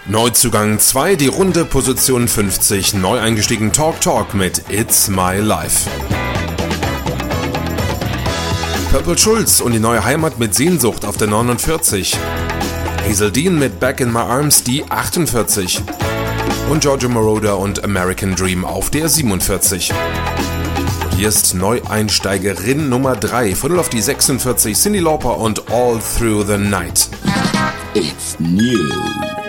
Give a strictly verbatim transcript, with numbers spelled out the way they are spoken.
Neuzugang zwei, die Runde Position fünfzig, neu eingestiegen Talk Talk mit It's My Life. Purple Schulz und die neue Heimat mit Sehnsucht auf der neunundvierzig. Hazel Dean mit Back in My Arms die achtundvierzig. Und Giorgio Moroder und American Dream auf der siebenundvierzig. Hier ist Neueinsteigerin Nummer drei, von null auf die sechsundvierzig, Cyndi Lauper und All Through the Night. It's new.